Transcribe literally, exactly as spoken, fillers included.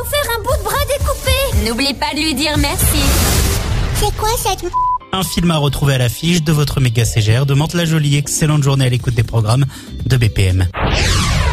offert un bout de bras découpé. N'oublie pas de lui dire merci. C'est quoi cette... Un film à retrouver à l'affiche de votre méga C G R de Mantes-la-Jolie. Excellente journée à l'écoute des programmes de B P M.